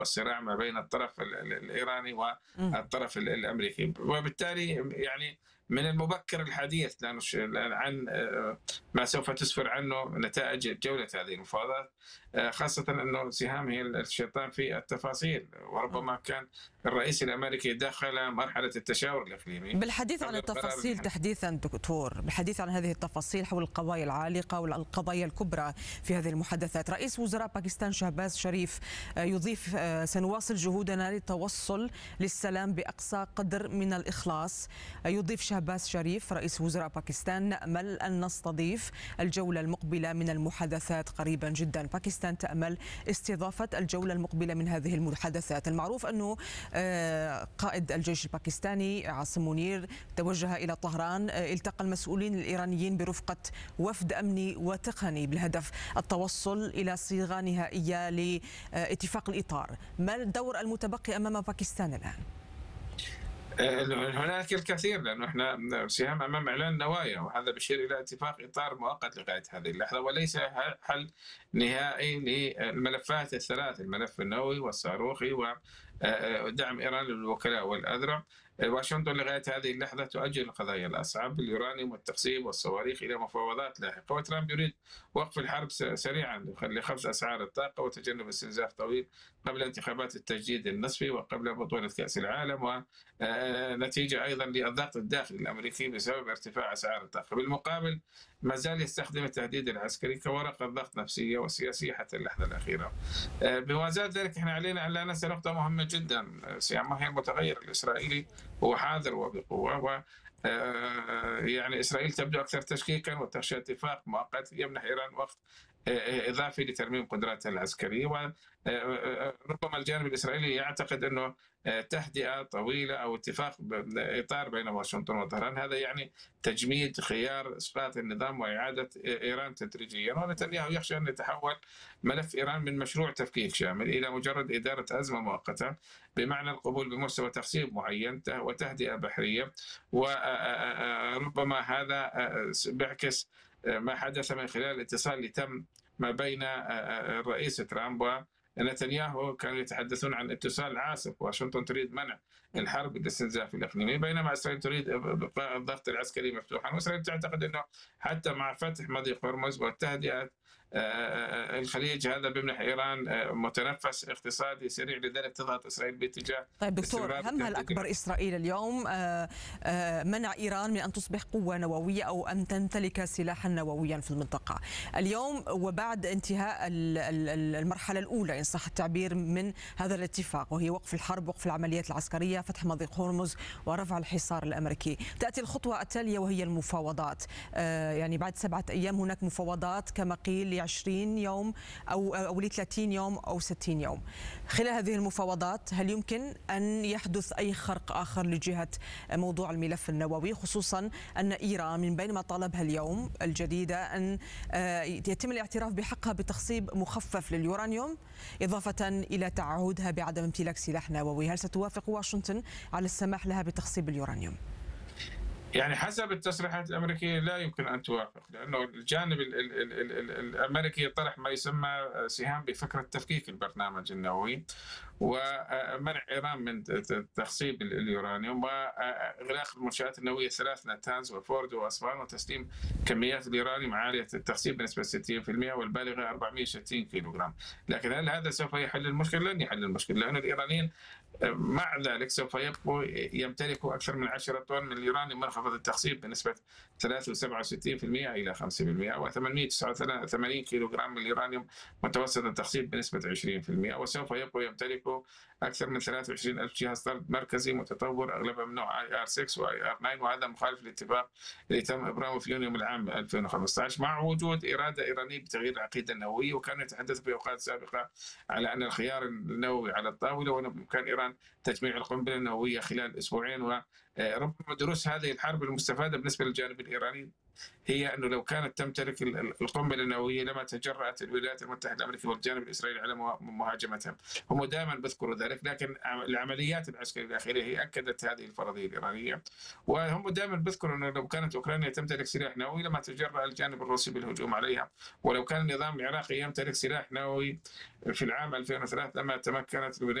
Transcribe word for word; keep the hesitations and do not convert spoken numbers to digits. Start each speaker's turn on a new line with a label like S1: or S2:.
S1: والصراع ما بين الطرف ال ال الإيراني
S2: إمم.
S1: والطرف ال الأمريكي، وبالتالي يعني من المبكر الحديث لأن ش عن آآ ما سوف تسفر عنه نتائج جولة هذه المفاوضات، آآ خاصةً أنه سهام هي الشيطان في التفاصيل،
S2: إمم.
S1: وربما كان الرئيس الأمريكي دخل مرحلة التشاور الإقليمي
S2: بالحديث عن
S1: قبل القرار
S2: التفاصيل
S1: النهائي.
S2: تحديثًا دكتور، بالحديث عن هذه التفاصيل حول القضايا العالقة والقضايا الكبرى في هذه المحادثات، رئيس وزراء باكستان شهباز شريف آه، يضيف آه، سنواصل جهودنا للتوصل للسلام بأقصى قدر من الإخلاص. آه، يضيف شهباز شريف رئيس وزراء باكستان: نأمل أن نستضيف الجولة المقبلة من المحادثات قريبا جدا. باكستان تأمل استضافة الجولة المقبلة من هذه المحادثات. المعروف أنه آه، قائد الجيش الباكستاني عاصم منير توجه إلى طهران، آه، التقى المسؤولين الإيرانيين برفقة وفد أمني وتقني بالهدف التوصل إلى صيغة نهائية لاتفاق الإطار. ما الدور المتبقي أمام باكستان الآن؟
S1: آه، هناك الكثير، لأنه احنا سهام أمام إعلان نوايا، وهذا بيشير إلى اتفاق إطار مؤقت لغاية هذه اللحظة، وليس حل نهائي للملفات الثلاث: الملف النووي والصاروخي ودعم إيران للوكلاء والأذرع. واشنطن لغاية هذه اللحظة تؤجل القضايا الأصعب: اليورانيوم والتخصيب والصواريخ إلى مفاوضات لاحقة. وترامب يريد وقف الحرب سريعا لخفض أسعار الطاقة وتجنب استنزاف طويل قبل انتخابات التجديد النصفي وقبل بطولة كأس العالم، ونتيجة أيضا للضغط الداخلي الأمريكي بسبب ارتفاع أسعار الطاقة. بالمقابل ما زال يستخدم التهديد العسكري كورقة ضغط نفسية وسياسية حتى اللحظة الأخيرة. بموازاة ذلك احنا علينا أن لا ننسى نقطة مهمة جدا: سيما هي المتغير الإسرائيلي هو حاضر وبقوة، و يعني إسرائيل تبدو أكثر تشكيكا وتخشى اتفاق مؤقت يمنح إيران وقت إضافي لترميم قدراتها العسكرية. وربما الجانب الإسرائيلي يعتقد أنه تهدئة طويلة أو اتفاق إطار بين واشنطن وطهران هذا يعني تجميد خيار إسقاط النظام وإعادة إيران تدريجيا. ونتنياهو يخشى أن يتحول ملف إيران من مشروع تفكيك شامل إلى مجرد إدارة أزمة مؤقتة بمعنى القبول بمستوى تخصيب معين وتهدئة بحرية. وربما هذا بيعكس ما حدث من خلال الاتصال اللي تم ما بين الرئيس ترامب ونتنياهو. كانوا يتحدثون عن اتصال عاصف: واشنطن تريد منع الحرب بالاستنزاف الإقليمي، بينما إسرائيل تريد بقاء الضغط العسكري مفتوحا. وإسرائيل تعتقد أنه حتى مع فتح مضيق هرمز والتهدئة الخليج هذا بيمنح إيران متنفس اقتصادي سريع، لذلك تضغط إسرائيل باتجاه.
S2: طيب دكتور، همها الأكبر إسرائيل اليوم منع إيران من أن تصبح قوة نووية أو أن تمتلك سلاحا نوويا في المنطقة اليوم وبعد انتهاء المرحلة الأولى إن صح التعبير من هذا الاتفاق، وهي وقف الحرب، وقف العمليات العسكرية، فتح مضيق هرمز ورفع الحصار الأمريكي. تأتي الخطوة التالية وهي المفاوضات. يعني بعد سبعة أيام هناك مفاوضات كما قيل عشرين يوم أو أو ثلاثين يوم أو ستين يوم. خلال هذه المفاوضات هل يمكن أن يحدث أي خرق آخر لجهة موضوع الملف النووي، خصوصا أن إيران من بين ما طلبها اليوم الجديدة أن يتم الاعتراف بحقها بتخصيب مخفف لليورانيوم إضافة إلى تعهدها بعدم امتلاك سلاح نووي؟ هل ستوافق واشنطن على السماح لها بتخصيب اليورانيوم؟
S1: يعني حسب التصريحات الأمريكية لا يمكن أن توافق، لأنه الجانب ال ال ال ال الأمريكي طرح ما يسمى سهام بفكرة تفكيك البرنامج النووي ومنع إيران من تخصيب اليورانيوم وإغلاق المنشآت النووية الثلاث: نتانز وفورد وأسوان، وتسليم كميات اليورانيوم عالية التخصيب بنسبة ستين بالمئة والبالغة أربعمئة وستين كيلوغرام. لكن هل هذا سوف يحل المشكلة؟ لن يحل المشكلة، لأن الإيرانيين مع ذلك سوف يبقوا يمتلكوا أكثر من عشرة طن من اليورانيوم منخفض التخصيب بنسبة ثلاثة وسبعة وستين بالمئة إلى خمسة بالمئة، وثمانمئة وتسعة وثمانين كيلوغرام من اليورانيوم متوسط التخصيب بنسبة عشرين بالمئة. وسوف يبقوا يمتلكوا أكثر من ثلاثة وعشرين ألف جهاز طرد مركزي متطور أغلبها من نوع آي آر ستة وآي آر تسعة، وهذا مخالف للاتفاق اللي تم إبرامه في يونيو من العام ألفين وخمسة عشر مع وجود إرادة إيرانية بتغيير العقيدة النووية. وكانوا يتحدثوا في أوقات سابقة على أن الخيار النووي على الطاولة وأن بإمكان إيران تجميع القنبلة النووية خلال أسبوعين. وربما دروس هذه الحرب المستفادة بالنسبة للجانب الإيراني هي أنه لو كانت تمتلك القنبلة النووية لما تجرأت الولايات المتحدة الأمريكية والجانب الإسرائيلي على مهاجمتهم. هم دائما بيذكروا ذلك، لكن العمليات العسكرية الأخيرة هي أكدت هذه الفرضية الإيرانية. وهم دائما بيذكروا أنه لو كانت أوكرانيا تمتلك سلاح نووي لما تجرأ الجانب الروسي بالهجوم عليها. ولو كان النظام العراقي يمتلك سلاح نووي في العام ألفين وثلاثة لما تمكنت الولايات